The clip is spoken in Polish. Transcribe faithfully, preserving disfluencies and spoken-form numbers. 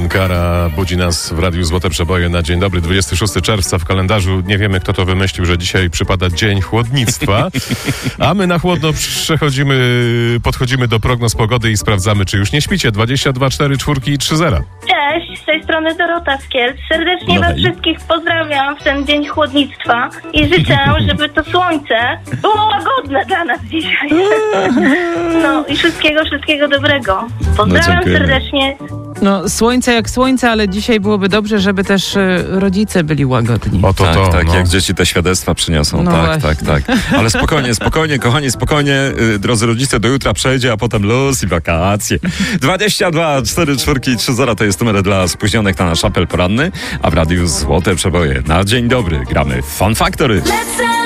Kara budzi nas w Radiu Złote Przeboje na dzień dobry, dwudziestego szóstego czerwca w kalendarzu. Nie wiemy, kto to wymyślił, że dzisiaj przypada Dzień Chłodnictwa, a my na chłodno przechodzimy, podchodzimy do prognoz pogody i sprawdzamy, czy już nie śpicie. dwadzieścia dwa, cztery, cztery i trzy zera. Cześć, z tej strony Dorota z Kielc. Serdecznie No was hej. wszystkich pozdrawiam w ten dzień chłodnictwa i życzę, żeby to słońce było łagodne dla nas dzisiaj. No i wszystkiego, wszystkiego dobrego. Pozdrawiam dziękujemy. serdecznie. No, słońce jak słońce, ale dzisiaj byłoby dobrze, żeby też y, rodzice byli łagodni. O to Tak, to, tak, no. jak dzieci te świadectwa przyniosą. No tak, właśnie. tak, tak. Ale spokojnie, spokojnie, kochani, spokojnie, yy, drodzy rodzice, do jutra przejdzie, a potem luz i wakacje. dwadzieścia dwa, cztery, cztery i trzy zera to jest numer dla spóźnionych na nasz apel poranny, a w Radiu Złote Przeboje na dzień dobry gramy Fun Factory. Let's